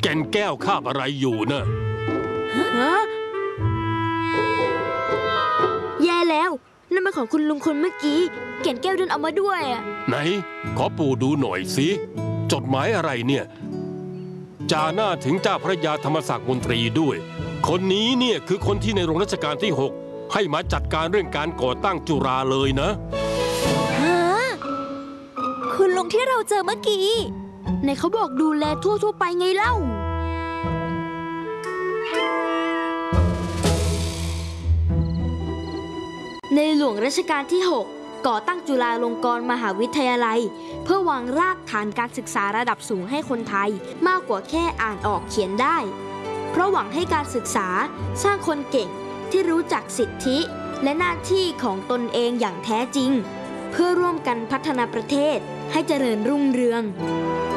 ก่นแก้วคาบอะไรอยู่นะฮะแย่แล้วนั่นเป็นของคุณลุงคนเมื่อกี้แก่นแก้วเดินเอามาด้วยอ่ะไหนขอปู่ดูหน่อยสิจดหมายอะไรเนี่ยจาหน้าถึงเจ้าพระยาธรรมศักดิ์มนตรีด้วยคนนี้เนี่ยคือคนที่ในหลวงรัชกาลที่ 6ให้มาจัดการเรื่องการก่อตั้งจุฬาเลยนะฮะคุณลุงที่เราเจอเมื่อกี้ในเขาบอกดูแลทั่วไปไงเล่าในหลวงรัชกาลที่ 6ก่อตั้งจุฬาลงกรณ์มหาวิทยาลัยเพื่อวางรากฐานการศึกษาระดับสูงให้คนไทยมากกว่าแค่อ่านออกเขียนได้เพราะหวังให้การศึกษาสร้างคนเก่งที่รู้จักสิทธิและหน้าที่ของตนเองอย่างแท้จริงเพื่อร่วมกันพัฒนาประเทศให้เจริญรุ่งเรือง